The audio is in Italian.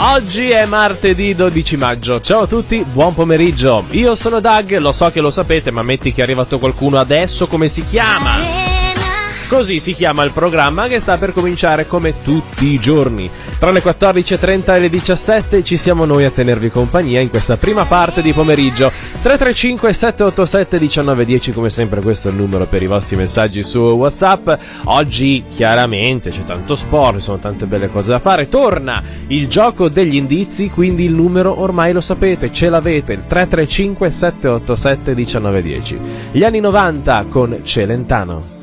Oggi è martedì 12 maggio, ciao a tutti, buon pomeriggio, io sono Doug, lo so che lo sapete, ma metti che è arrivato qualcuno adesso, come si chiama? Così si chiama il programma che sta per cominciare come tutti i giorni. Tra le 14.30 e le 17 ci siamo noi a tenervi compagnia in questa prima parte di pomeriggio. 335 787 1910, come sempre questo è il numero per i vostri messaggi su WhatsApp. Oggi chiaramente c'è tanto sport, ci sono tante belle cose da fare. Torna il gioco degli indizi, quindi il numero ormai lo sapete, ce l'avete, il 335 787 1910. Gli anni 90 con Celentano.